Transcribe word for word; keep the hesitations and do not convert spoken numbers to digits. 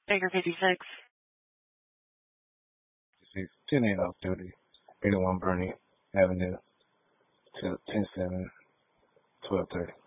Baker fifty-six. ten eight off duty. eighty-one Bernie Avenue to ten seven, twelve thirty.